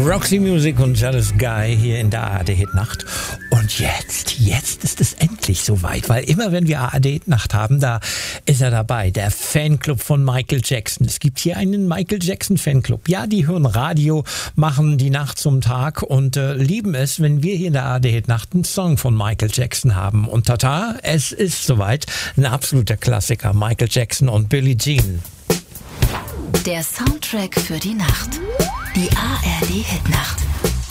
Roxy Music und Jealous Guy hier in der ARD-Hit-Nacht. Und jetzt ist es endlich soweit, weil immer wenn wir ARD-Nacht haben, da ist er dabei, der Fanclub von Michael Jackson. Es gibt hier einen Michael Jackson Fanclub. Ja, die hören Radio, machen die Nacht zum Tag und lieben es, wenn wir hier in der ARD-Hit-Nacht einen Song von Michael Jackson haben. Und tata, es ist soweit, ein absoluter Klassiker, Michael Jackson und Billie Jean. Der Soundtrack für die Nacht. Die ARD-Hit-Nacht.